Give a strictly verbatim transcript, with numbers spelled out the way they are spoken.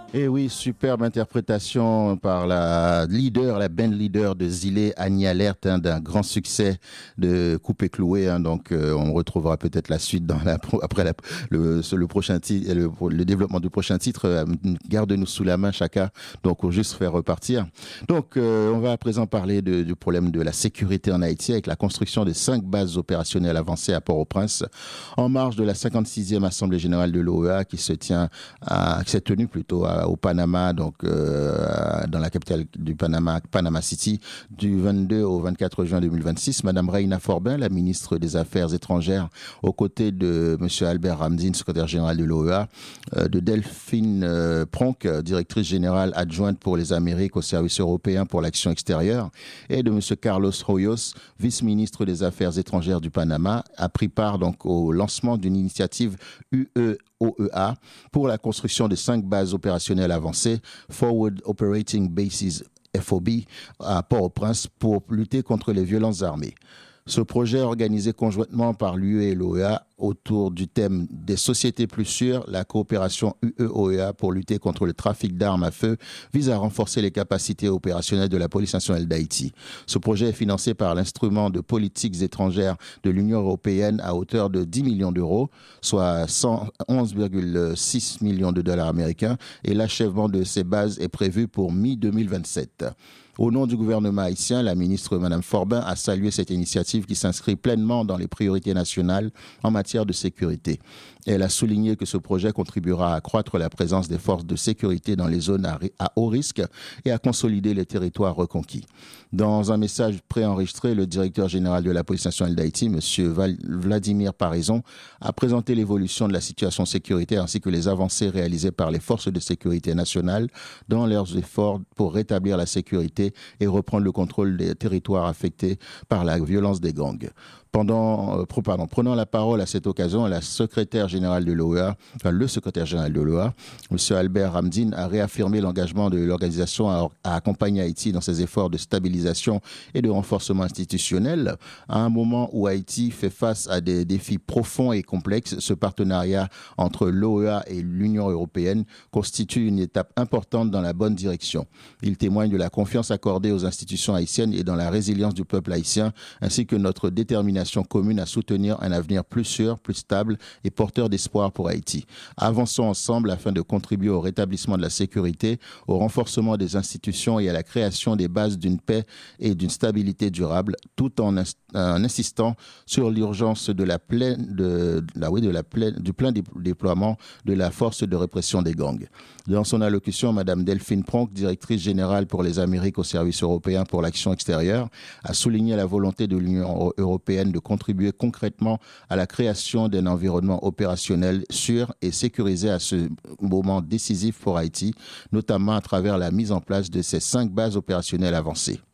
Et oui, superbe interprétation par la leader, la band leader de Zilé, Annie Alert, hein, d'un grand succès de Coupé Cloué. Hein, donc, euh, on retrouvera peut-être la suite dans la, après la, le, le prochain titre, le, le développement du prochain titre. Euh, garde-nous sous la main, chacun. Donc, on juste faire repartir. Donc, euh, on va à présent parler de, du problème de la sécurité en Haïti avec la construction de cinq bases opérationnelles avancées à Port-au-Prince en marge de la cinquante-sixième Assemblée générale de l'O E A qui se tient, à, qui s'est tenue plutôt à au Panama, donc euh, dans la capitale du Panama, Panama City, du vingt-deux au vingt-quatre juin deux mille vingt-six. Madame Reina Forbin, la ministre des Affaires étrangères, aux côtés de Monsieur Albert Ramdine, secrétaire général de l'O E A, euh, de Delphine euh, Pronk, directrice générale adjointe pour les Amériques au service européen pour l'action extérieure, et de Monsieur Carlos Hoyos, vice-ministre des Affaires étrangères du Panama, a pris part donc au lancement d'une initiative U E O E A pour la construction de cinq bases opérationnelles avancées, Forward Operating Bases F O B, à Port-au-Prince pour lutter contre les violences armées. Ce projet, organisé conjointement par l'U E et l'O E A autour du thème des sociétés plus sûres, la coopération U E O E A pour lutter contre le trafic d'armes à feu, vise à renforcer les capacités opérationnelles de la police nationale d'Haïti. Ce projet est financé par l'instrument de politiques étrangères de l'Union européenne à hauteur de dix millions d'euros, soit cent onze virgule six millions de dollars américains, et l'achèvement de ces bases est prévu pour mi deux mille vingt-sept. Au nom du gouvernement haïtien, la ministre Mme Forbin a salué cette initiative qui s'inscrit pleinement dans les priorités nationales en matière de sécurité. Elle a souligné que ce projet contribuera à accroître la présence des forces de sécurité dans les zones à, à haut risque et à consolider les territoires reconquis. Dans un message préenregistré, le directeur général de la police nationale d'Haïti, M. Val- Vladimir Paraison, a présenté l'évolution de la situation sécuritaire ainsi que les avancées réalisées par les forces de sécurité nationales dans leurs efforts pour rétablir la sécurité et reprendre le contrôle des territoires affectés par la violence des gangs. Pendant, euh, pardon, prenant la parole à cette occasion, la secrétaire générale de l'O E A, enfin le secrétaire général de l'O E A, M. Albert Ramdine, a réaffirmé l'engagement de l'organisation à, à accompagner Haïti dans ses efforts de stabilisation et de renforcement institutionnel. À un moment où Haïti fait face à des défis profonds et complexes, ce partenariat entre l'O E A et l'Union européenne constitue une étape importante dans la bonne direction. Il témoigne de la confiance accordée aux institutions haïtiennes et dans la résilience du peuple haïtien, ainsi que notre détermination commune à soutenir un avenir plus sûr, plus stable et porteur d'espoir pour Haïti. Avançons ensemble afin de contribuer au rétablissement de la sécurité, au renforcement des institutions et à la création des bases d'une paix et d'une stabilité durable, tout en, ins- en insistant sur l'urgence de la pleine, de, la, oui, de la pleine, du plein dé- déploiement de la force de répression des gangs. Dans son allocution, Mme Delphine Pronk, directrice générale pour les Amériques au service européen pour l'action extérieure, a souligné la volonté de l'Union européenne de contribuer concrètement à la création d'un environnement opérationnel sûr et sécurisé à ce moment décisif pour Haïti, notamment à travers la mise en place de ces cinq bases opérationnelles avancées.